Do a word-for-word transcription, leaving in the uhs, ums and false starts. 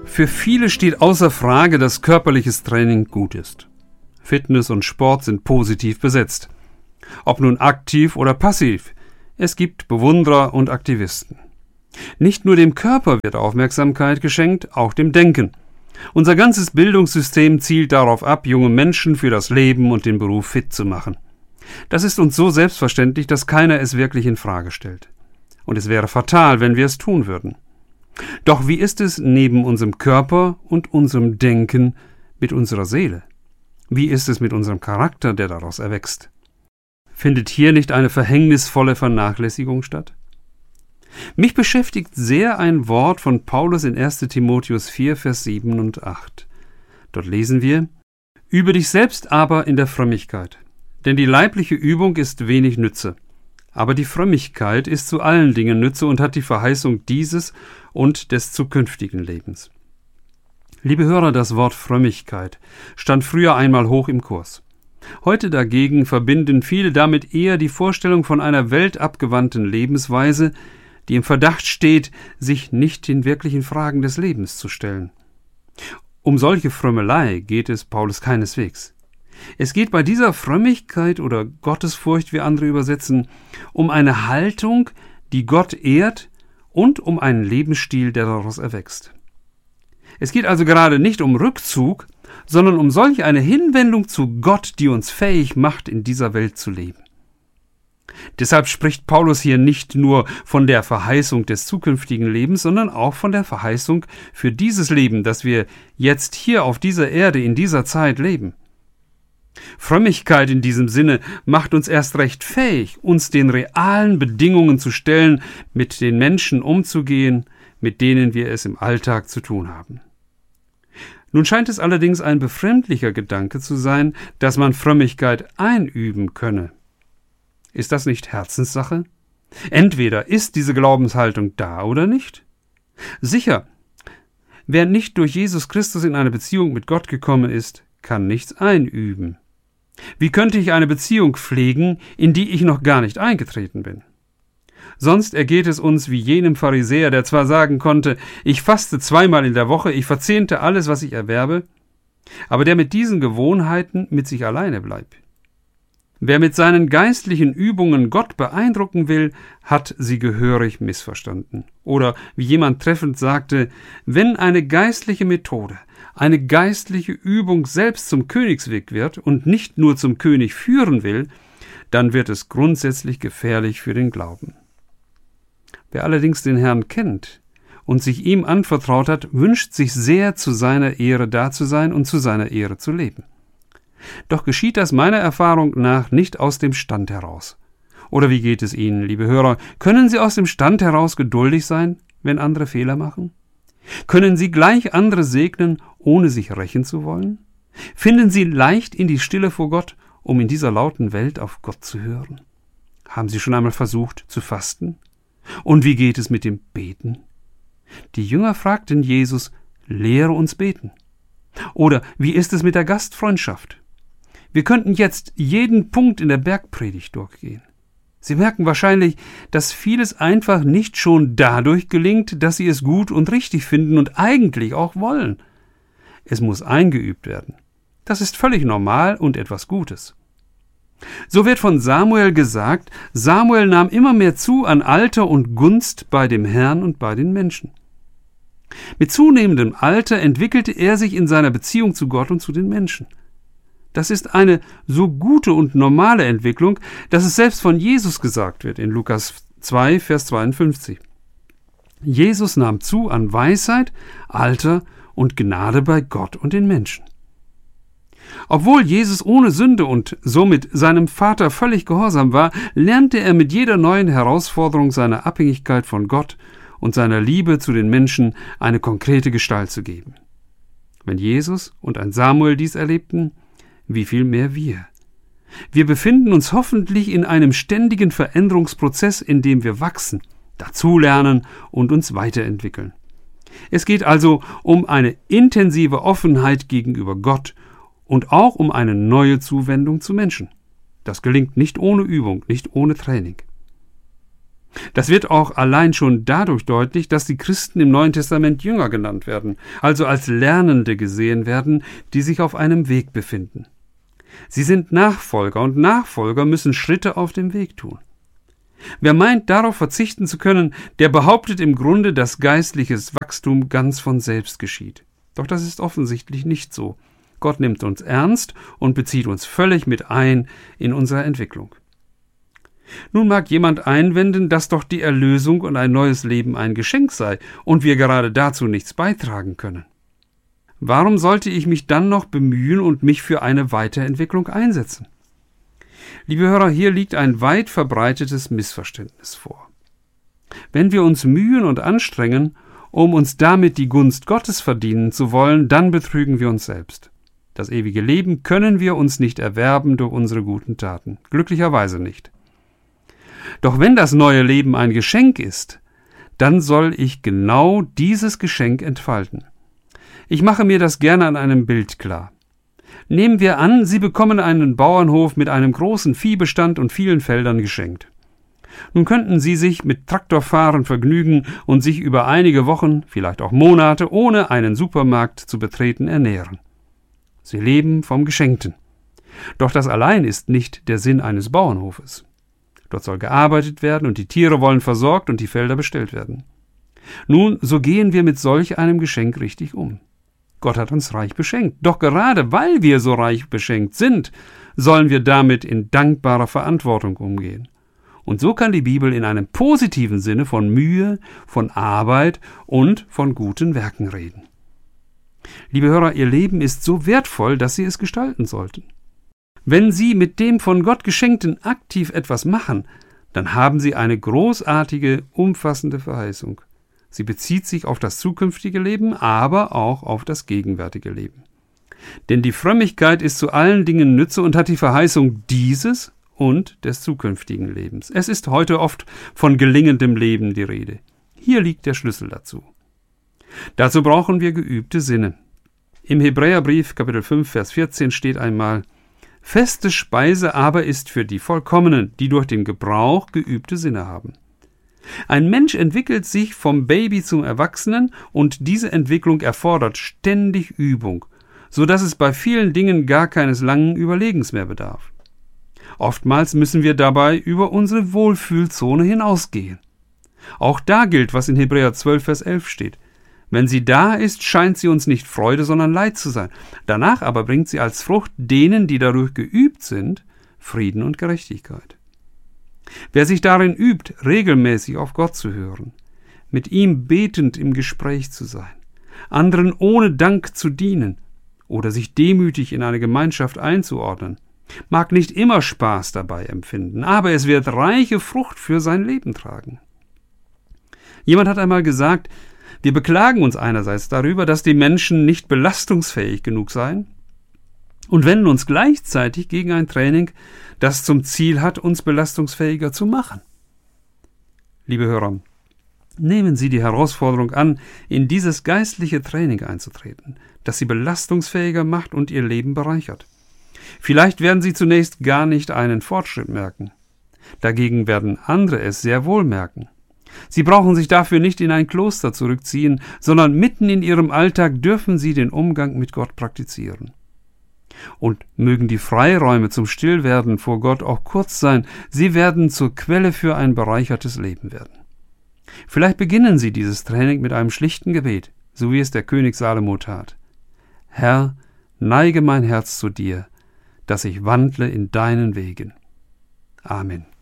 Für viele steht außer Frage, dass körperliches Training gut ist. Fitness und Sport sind positiv besetzt. Ob nun aktiv oder passiv, es gibt Bewunderer und Aktivisten. Nicht nur dem Körper wird Aufmerksamkeit geschenkt, auch dem Denken. Unser ganzes Bildungssystem zielt darauf ab, junge Menschen für das Leben und den Beruf fit zu machen. Das ist uns so selbstverständlich, dass keiner es wirklich in Frage stellt. Und es wäre fatal, wenn wir es tun würden. Doch wie ist es neben unserem Körper und unserem Denken mit unserer Seele? Wie ist es mit unserem Charakter, der daraus erwächst? Findet hier nicht eine verhängnisvolle Vernachlässigung statt? Mich beschäftigt sehr ein Wort von Paulus in erster Timotheus vier, Vers sieben und acht. Dort lesen wir: Übe dich selbst aber in der Frömmigkeit, denn die leibliche Übung ist wenig Nütze, aber die Frömmigkeit ist zu allen Dingen Nütze und hat die Verheißung dieses und des zukünftigen Lebens. Liebe Hörer, das Wort Frömmigkeit stand früher einmal hoch im Kurs. Heute dagegen verbinden viele damit eher die Vorstellung von einer weltabgewandten Lebensweise, die im Verdacht steht, sich nicht den wirklichen Fragen des Lebens zu stellen. Um solche Frömmelei geht es Paulus keineswegs. Es geht bei dieser Frömmigkeit oder Gottesfurcht, wie andere übersetzen, um eine Haltung, die Gott ehrt, und um einen Lebensstil, der daraus erwächst. Es geht also gerade nicht um Rückzug, sondern um solch eine Hinwendung zu Gott, die uns fähig macht, in dieser Welt zu leben. Deshalb spricht Paulus hier nicht nur von der Verheißung des zukünftigen Lebens, sondern auch von der Verheißung für dieses Leben, das wir jetzt hier auf dieser Erde in dieser Zeit leben. Frömmigkeit in diesem Sinne macht uns erst recht fähig, uns den realen Bedingungen zu stellen, mit den Menschen umzugehen, mit denen wir es im Alltag zu tun haben. Nun scheint es allerdings ein befremdlicher Gedanke zu sein, dass man Frömmigkeit einüben könne. Ist das nicht Herzenssache? Entweder ist diese Glaubenshaltung da oder nicht. Sicher, wer nicht durch Jesus Christus in eine Beziehung mit Gott gekommen ist, kann nichts einüben. Wie könnte ich eine Beziehung pflegen, in die ich noch gar nicht eingetreten bin? Sonst ergeht es uns wie jenem Pharisäer, der zwar sagen konnte, ich faste zweimal in der Woche, ich verzehnte alles, was ich erwerbe, aber der mit diesen Gewohnheiten mit sich alleine bleibt. Wer mit seinen geistlichen Übungen Gott beeindrucken will, hat sie gehörig missverstanden. Oder wie jemand treffend sagte, wenn eine geistliche Methode, eine geistliche Übung selbst zum Königsweg wird und nicht nur zum König führen will, dann wird es grundsätzlich gefährlich für den Glauben. Wer allerdings den Herrn kennt und sich ihm anvertraut hat, wünscht sich sehr, zu seiner Ehre da zu sein und zu seiner Ehre zu leben. Doch geschieht das meiner Erfahrung nach nicht aus dem Stand heraus. Oder wie geht es Ihnen, liebe Hörer? Können Sie aus dem Stand heraus geduldig sein, wenn andere Fehler machen? Können Sie gleich andere segnen, ohne sich rächen zu wollen? Finden Sie leicht in die Stille vor Gott, um in dieser lauten Welt auf Gott zu hören? Haben Sie schon einmal versucht zu fasten? Und wie geht es mit dem Beten? Die Jünger fragten Jesus, lehre uns beten. Oder wie ist es mit der Gastfreundschaft? Wir könnten jetzt jeden Punkt in der Bergpredigt durchgehen. Sie merken wahrscheinlich, dass vieles einfach nicht schon dadurch gelingt, dass Sie es gut und richtig finden und eigentlich auch wollen. Es muss eingeübt werden. Das ist völlig normal und etwas Gutes. So wird von Samuel gesagt, Samuel nahm immer mehr zu an Alter und Gunst bei dem Herrn und bei den Menschen. Mit zunehmendem Alter entwickelte er sich in seiner Beziehung zu Gott und zu den Menschen. Das ist eine so gute und normale Entwicklung, dass es selbst von Jesus gesagt wird in Lukas zwei, Vers zweiundfünfzig. Jesus nahm zu an Weisheit, Alter und Gnade bei Gott und den Menschen. Obwohl Jesus ohne Sünde und somit seinem Vater völlig gehorsam war, lernte er mit jeder neuen Herausforderung seiner Abhängigkeit von Gott und seiner Liebe zu den Menschen eine konkrete Gestalt zu geben. Wenn Jesus und ein Samuel dies erlebten, wie viel mehr wir. Wir befinden uns hoffentlich in einem ständigen Veränderungsprozess, in dem wir wachsen, dazulernen und uns weiterentwickeln. Es geht also um eine intensive Offenheit gegenüber Gott und auch um eine neue Zuwendung zu Menschen. Das gelingt nicht ohne Übung, nicht ohne Training. Das wird auch allein schon dadurch deutlich, dass die Christen im Neuen Testament Jünger genannt werden, also als Lernende gesehen werden, die sich auf einem Weg befinden. Sie sind Nachfolger und Nachfolger müssen Schritte auf dem Weg tun. Wer meint, darauf verzichten zu können, der behauptet im Grunde, dass geistliches Wachstum ganz von selbst geschieht. Doch das ist offensichtlich nicht so. Gott nimmt uns ernst und bezieht uns völlig mit ein in unserer Entwicklung. Nun mag jemand einwenden, dass doch die Erlösung und ein neues Leben ein Geschenk sei und wir gerade dazu nichts beitragen können. Warum sollte ich mich dann noch bemühen und mich für eine Weiterentwicklung einsetzen? Liebe Hörer, hier liegt ein weit verbreitetes Missverständnis vor. Wenn wir uns mühen und anstrengen, um uns damit die Gunst Gottes verdienen zu wollen, dann betrügen wir uns selbst. Das ewige Leben können wir uns nicht erwerben durch unsere guten Taten. Glücklicherweise nicht. Doch wenn das neue Leben ein Geschenk ist, dann soll ich genau dieses Geschenk entfalten. Ich mache mir das gerne an einem Bild klar. Nehmen wir an, Sie bekommen einen Bauernhof mit einem großen Viehbestand und vielen Feldern geschenkt. Nun könnten Sie sich mit Traktorfahren vergnügen und sich über einige Wochen, vielleicht auch Monate, ohne einen Supermarkt zu betreten, ernähren. Sie leben vom Geschenkten. Doch das allein ist nicht der Sinn eines Bauernhofes. Dort soll gearbeitet werden und die Tiere wollen versorgt und die Felder bestellt werden. Nun, so gehen wir mit solch einem Geschenk richtig um. Gott hat uns reich beschenkt. Doch gerade weil wir so reich beschenkt sind, sollen wir damit in dankbarer Verantwortung umgehen. Und so kann die Bibel in einem positiven Sinne von Mühe, von Arbeit und von guten Werken reden. Liebe Hörer, Ihr Leben ist so wertvoll, dass Sie es gestalten sollten. Wenn Sie mit dem von Gott Geschenkten aktiv etwas machen, dann haben Sie eine großartige, umfassende Verheißung. Sie bezieht sich auf das zukünftige Leben, aber auch auf das gegenwärtige Leben. Denn die Frömmigkeit ist zu allen Dingen Nütze und hat die Verheißung dieses und des zukünftigen Lebens. Es ist heute oft von gelingendem Leben die Rede. Hier liegt der Schlüssel dazu. Dazu brauchen wir geübte Sinne. Im Hebräerbrief Kapitel fünf, Vers vierzehn steht einmal: Feste Speise aber ist für die Vollkommenen, die durch den Gebrauch geübte Sinne haben. Ein Mensch entwickelt sich vom Baby zum Erwachsenen und diese Entwicklung erfordert ständig Übung, so dass es bei vielen Dingen gar keines langen Überlegens mehr bedarf. Oftmals müssen wir dabei über unsere Wohlfühlzone hinausgehen. Auch da gilt, was in Hebräer zwölf, Vers elf steht. Wenn sie da ist, scheint sie uns nicht Freude, sondern Leid zu sein. Danach aber bringt sie als Frucht denen, die dadurch geübt sind, Frieden und Gerechtigkeit. Wer sich darin übt, regelmäßig auf Gott zu hören, mit ihm betend im Gespräch zu sein, anderen ohne Dank zu dienen oder sich demütig in eine Gemeinschaft einzuordnen, mag nicht immer Spaß dabei empfinden, aber es wird reiche Frucht für sein Leben tragen. Jemand hat einmal gesagt, wir beklagen uns einerseits darüber, dass die Menschen nicht belastungsfähig genug seien und wenden uns gleichzeitig gegen ein Training, das zum Ziel hat, uns belastungsfähiger zu machen. Liebe Hörer, nehmen Sie die Herausforderung an, in dieses geistliche Training einzutreten, das Sie belastungsfähiger macht und Ihr Leben bereichert. Vielleicht werden Sie zunächst gar nicht einen Fortschritt merken. Dagegen werden andere es sehr wohl merken. Sie brauchen sich dafür nicht in ein Kloster zurückziehen, sondern mitten in Ihrem Alltag dürfen Sie den Umgang mit Gott praktizieren. Und mögen die Freiräume zum Stillwerden vor Gott auch kurz sein, sie werden zur Quelle für ein bereichertes Leben werden. Vielleicht beginnen Sie dieses Training mit einem schlichten Gebet, so wie es der König Salomo tat. Herr, neige mein Herz zu dir, dass ich wandle in deinen Wegen. Amen.